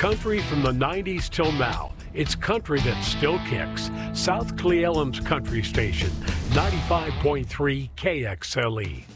country from the 90s till now. It's country that still kicks. South Cle Elum's Country Station, 95.3 KXLE.